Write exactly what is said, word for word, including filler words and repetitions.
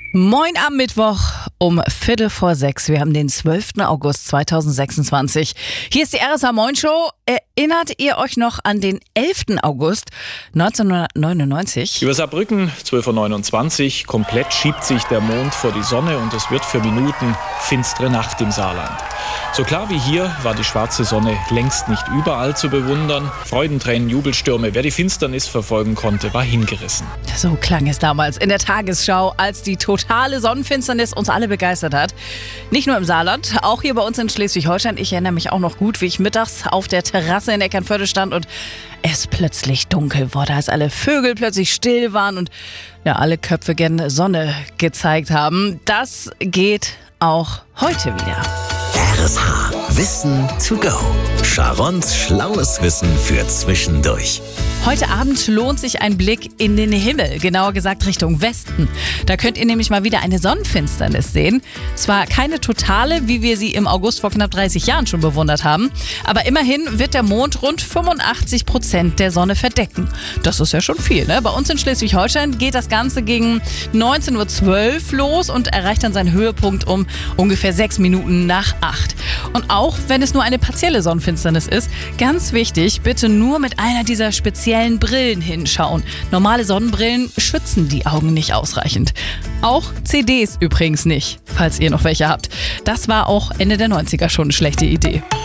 Moin am Mittwoch um Viertel vor sechs. Wir haben den zwölften August zweitausendsechsundzwanzig. Hier ist die R S A Moin Show. Erinnert ihr euch noch an den elften August neunzehnhundertneunundneunzig? Über Saarbrücken, zwölf Uhr neunundzwanzig, komplett schiebt sich der Mond vor die Sonne und es wird für Minuten finstere Nacht im Saarland. So klar wie hier war die schwarze Sonne längst nicht überall zu bewundern. Freudentränen, Jubelstürme, wer die Finsternis verfolgen konnte, war hingerissen. So klang es damals in der Tagesschau, als die totale Sonnenfinsternis uns alle begeistert hat. Nicht nur im Saarland, auch hier bei uns in Schleswig-Holstein. Ich erinnere mich auch noch gut, wie ich mittags auf der Terrasse in Eckernförde stand und es plötzlich dunkel wurde, als alle Vögel plötzlich still waren und ja, alle Köpfe gerne Sonne gezeigt haben. Das geht auch heute wieder. R S H. Wissen to go. Sharons schlaues Wissen für zwischendurch. Heute Abend lohnt sich ein Blick in den Himmel, genauer gesagt Richtung Westen. Da könnt ihr nämlich mal wieder eine Sonnenfinsternis sehen. Zwar keine totale, wie wir sie im August vor knapp dreißig Jahren schon bewundert haben, aber immerhin wird der Mond rund fünfundachtzig Prozent der Sonne verdecken. Das ist ja schon viel, ne? Bei uns in Schleswig-Holstein geht das Ganze gegen neunzehn Uhr zwölf los und erreicht dann seinen Höhepunkt um ungefähr sechs Minuten nach acht. Und auch wenn es nur eine partielle Sonnenfinsternis ist, ganz wichtig, bitte nur mit einer dieser speziellen Brillen hinschauen. Normale Sonnenbrillen schützen die Augen nicht ausreichend. Auch C Ds übrigens nicht, falls ihr noch welche habt. Das war auch Ende der neunziger schon eine schlechte Idee.